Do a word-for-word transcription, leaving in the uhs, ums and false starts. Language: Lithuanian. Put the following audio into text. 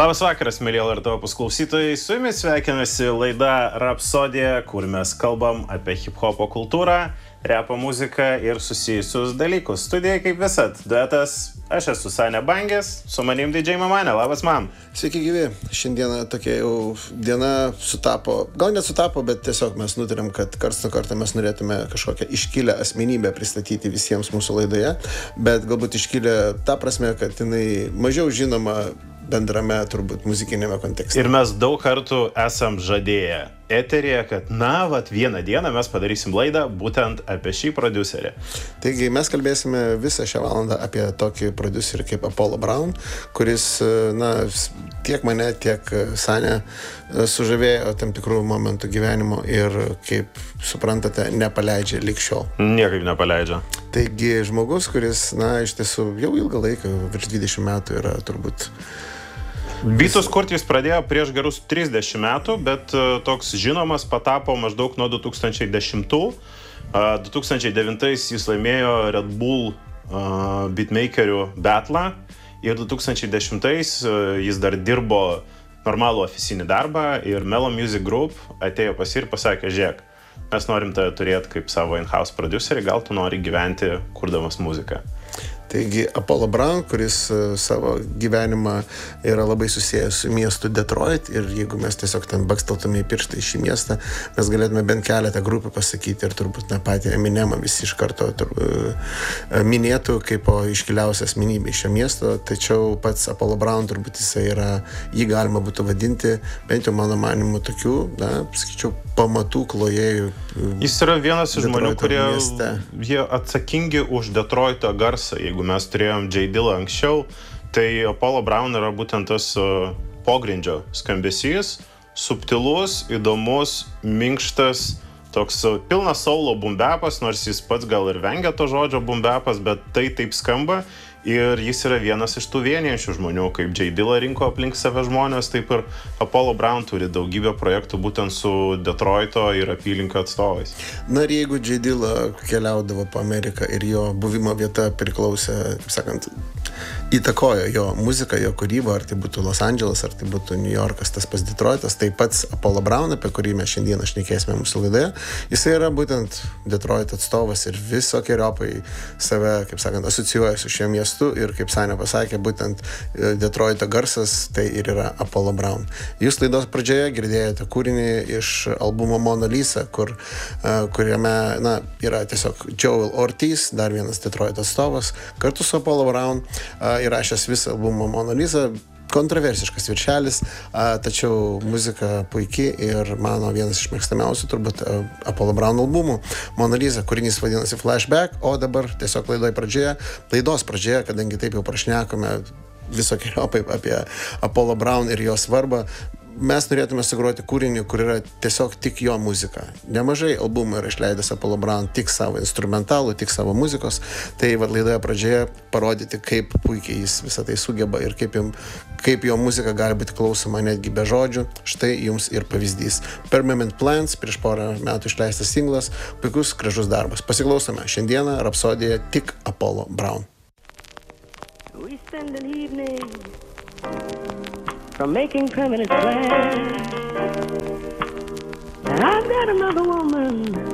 Labas vakaras, mėly L R T Opus klausytojai. Su jumis sveikinasi laida Rapsodija, kur mes kalbam apie hip-hopo kultūrą, repo muziką ir susijusius dalykus. Studija kaip visad, duetas, aš esu Sanė Bangės, su manim D J Mamanė. Labas, mam. Sveiki gyvi. Šiandieną tokia jau diena sutapo, gal nesutapo, bet tiesiog mes nutarėm, kad karts nuo karto mes norėtume kažkokią iškilę asmenybę pristatyti visiems mūsų laidoje, bet galbūt iškilę ta prasme, kad jinai mažiau žinoma bendrame turbūt muzikinėme kontekste. Ir mes daug kartų esam žadėję eteryje, kad na, vat vieną dieną mes padarysim laidą būtent apie šį prodiuserį. Taigi mes kalbėsime visą šią valandą apie tokį prodiuserį kaip Apollo Brown, kuris, na, tiek mane, tiek Sanę sužavėjo tam tikrų momentų gyvenimo ir, kaip suprantate, nepaleidžia lig šiol. Niekaip nepaleidžia. Taigi žmogus, kuris, na, iš tiesų jau ilgą laiką, virš dvidešimt metų yra turbūt. Beatus kurti jis pradėjo prieš gerus trisdešimt metų, bet uh, toks žinomas patapo maždaug nuo du tūkstančiai dešimtų. Uh, du tūkstančiai devintais jis laimėjo Red Bull uh, beatmakerių battlą ir du tūkstančiai dešimtais uh, jis dar dirbo normalų ofisinį darbą ir Mellow Music Group atėjo pas jį ir pasakė, žiūrėk, mes norim tave turėti kaip savo in-house producerį, gal tu nori gyventi kurdamas muziką. Taigi Apollo Brown, kuris savo gyvenimą yra labai susijęs su miestu Detroit ir jeigu mes tiesiog ten baksteltume į pirštą į šį miestą, mes galėtume bent keletą grupių pasakyti ir turbūt ne patį Eminemą visi iš karto turbūt minėtų kaip po iškiliausią asmenybę iš šio miesto, tačiau pats Apollo Brown turbūt jisai yra, jį galima būtų vadinti, bent jau mano manimu tokių, na, sakyčiau, pamatų klojėjų. Jis yra vienas iš žmonių, kurie mieste. Jie atsakingi už Detroito garsą. Jeigu mes turėjom J Dillą anksčiau, tai Apollo Brown yra būtent tas uh, pogrindžio skambesys, subtilus, įdomus, minkštas, toks uh, pilnas solo bumbepas, nors jis pats gal ir vengia to žodžio bumbepas, bet tai taip skamba. Ir jis yra vienas iš tų vienijančių žmonių, kaip J Dilla rinko aplink save žmonės, taip ir Apollo Brown turi daugybę projektų būtent su Detroito ir apylinkio atstovais. Na ir jeigu J Dilla keliaudavo po Ameriką ir jo buvimo vieta priklausė, sakant, įtakojo jo muziką, jo kūrybą, ar tai būtų Los Andželas, ar tai būtų New Yorkas, tas pats Detroitas, tai pats Apollo Brown, apie kurį mes šiandieną šnekėsime mūsų laidoje, jisai yra būtent Detroito atstovas ir visokiojopai save, kaip sakant, asocijuoja su šiuo miestu. Ir kaip Sanė pasakė, būtent Detroito garsas tai ir yra Apollo Brown. Jūs laidos pradžioje girdėjote kūrinį iš albumo Mona Lisa, kur, kuriame na, yra tiesiog Joel Ortiz, dar vienas Detroito atstovas, kartu su Apollo Brown įrašęs visą albumą Mona Lisa. Kontroversiškas viršelis, a, tačiau muzika puikiai ir mano vienas iš mėgstamiausių turbūt a, Apollo Brown albumų Mona Lisa, kūrinys vadinasi Flashback, o dabar tiesiog laidoj pradžioje, laidos pradžioje, kadangi taip jau prašnekome visokiojopai apie Apollo Brown ir jo svarbą, mes norėtume sugroti kūrinį, kur yra tiesiog tik jo muzika. Nemažai albumų yra išleidęs Apollo Brown tik savo instrumentalų, tik savo muzikos. Tai vad laidoje pradžioje parodyti, kaip puikiai jis visą tai sugeba ir kaip, jam, kaip jo muzika gali būti klausoma netgi be žodžių. Štai jums ir pavyzdys. Permanent Plans, prieš porą metų išleistas singlas, puikus, gražus darbas. Pasiklausome šiandieną Rapsodijoje tik Apollo Brown. We spend an evening from making permanent plans, and I've got another woman